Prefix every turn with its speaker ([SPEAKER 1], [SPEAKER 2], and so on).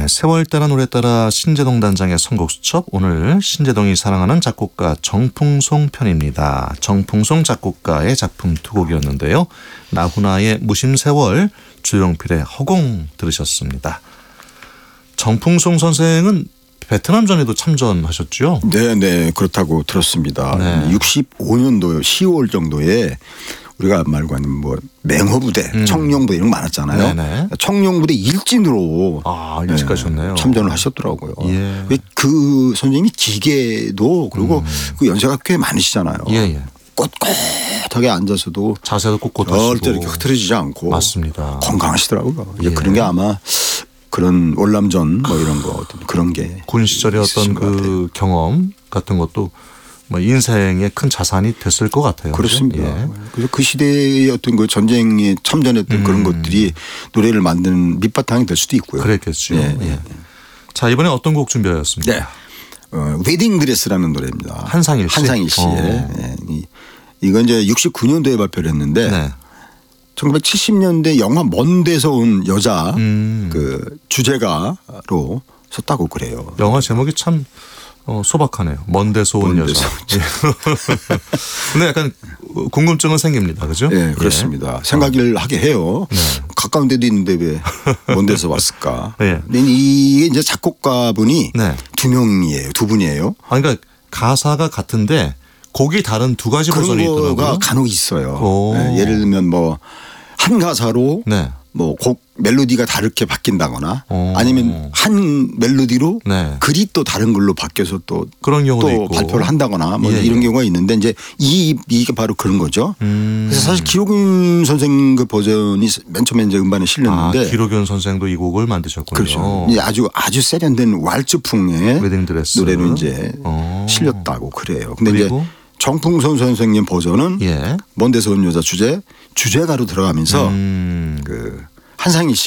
[SPEAKER 1] 네, 세월 따라 노래 따라 신재동 단장의 선곡 수첩. 오늘 신재동이 사랑하는 작곡가 정풍송 편입니다. 정풍송 작곡가의 작품 두 곡이었는데요. 나훈아의 무심세월, 조용필의 허공 들으셨습니다. 정풍송 선생은 베트남전에도 참전하셨죠?
[SPEAKER 2] 네, 그렇다고 들었습니다.
[SPEAKER 1] 네.
[SPEAKER 2] 65년도 10월 정도에 우리가 말고 하는 뭐 맹호부대, 청룡부대 이런 거 많았잖아요.
[SPEAKER 1] 네네.
[SPEAKER 2] 청룡부대 일진으로
[SPEAKER 1] 일찍 가셨네요.
[SPEAKER 2] 참전을 하셨더라고요.
[SPEAKER 1] 예.
[SPEAKER 2] 그 선생님이 기계도 그리고 그 연세가 꽤 많으시잖아요.
[SPEAKER 1] 예.
[SPEAKER 2] 꼿꼿하게 앉아서도
[SPEAKER 1] 자세도 꼿꼿하시고
[SPEAKER 2] 절대 이렇게 흐트러지지 않고
[SPEAKER 1] 맞습니다.
[SPEAKER 2] 건강하시더라고요. 이제
[SPEAKER 1] 예.
[SPEAKER 2] 그런 게 아마 그런 월남전 뭐 이런 거 어떤 그런 게
[SPEAKER 1] 군 시절의 어떤
[SPEAKER 2] 있으신 것 같아요.
[SPEAKER 1] 그 경험 같은 것도 뭐 인생의 큰 자산이 됐을 것 같아요.
[SPEAKER 2] 그렇습니다.
[SPEAKER 1] 예.
[SPEAKER 2] 그래서 그 시대의 어떤 그 전쟁에 참전했던 그런 것들이 노래를 만드는 밑바탕이 될 수도 있고요.
[SPEAKER 1] 그랬겠죠.
[SPEAKER 2] 예.
[SPEAKER 1] 예. 자, 이번에 어떤 곡 준비하셨습니까?
[SPEAKER 2] 네. 웨딩 드레스라는 노래입니다.
[SPEAKER 1] 한상일 씨.
[SPEAKER 2] 한상일 씨의. 예. 이건 이제 69년도에 발표를 했는데
[SPEAKER 1] 네.
[SPEAKER 2] 1970년대 영화 먼 데서 온 여자 그 주제가로 썼다고 그래요.
[SPEAKER 1] 영화 제목이 참 소박하네요. 먼 데서 온
[SPEAKER 2] 먼
[SPEAKER 1] 여자.
[SPEAKER 2] 데서
[SPEAKER 1] 근데 약간 궁금증은 생깁니다. 그죠?
[SPEAKER 2] 네, 그렇습니다. 생각을 하게 해요.
[SPEAKER 1] 네.
[SPEAKER 2] 가까운 데도 있는데 왜 먼 데서 왔을까?
[SPEAKER 1] 네.
[SPEAKER 2] 근데 이게 이제 작곡가분이
[SPEAKER 1] 네.
[SPEAKER 2] 두 분이에요.
[SPEAKER 1] 그러니까 가사가 같은데 곡이 다른 두 가지
[SPEAKER 2] 그런
[SPEAKER 1] 버전이
[SPEAKER 2] 거가
[SPEAKER 1] 있더라고요.
[SPEAKER 2] 간혹 있어요.
[SPEAKER 1] 오.
[SPEAKER 2] 네, 예를 들면 뭐 한 가사로
[SPEAKER 1] 네.
[SPEAKER 2] 뭐 곡 멜로디가 다르게 바뀐다거나
[SPEAKER 1] 오.
[SPEAKER 2] 아니면 한 멜로디로
[SPEAKER 1] 네.
[SPEAKER 2] 글이 또 다른 걸로 바뀌어서 또
[SPEAKER 1] 그런 경우도 있고.
[SPEAKER 2] 발표를 한다거나 뭐
[SPEAKER 1] 예,
[SPEAKER 2] 이런
[SPEAKER 1] 예.
[SPEAKER 2] 경우가 있는데 이제 이게 바로 그런 거죠. 그래서 사실 기록윤 선생 그 버전이 맨 처음에 이제 음반에 실렸는데
[SPEAKER 1] 기록윤 선생도 이 곡을 만드셨군요.
[SPEAKER 2] 그렇죠. 이제 아주 세련된 왈츠풍의
[SPEAKER 1] 웨딩 드레스.
[SPEAKER 2] 노래로 이제 실렸다고 그래요. 근데 이제 정풍선 선생님 버전은
[SPEAKER 1] 예.
[SPEAKER 2] 먼 데서 온 여자 주제가로 들어가면서 그 한상일 씨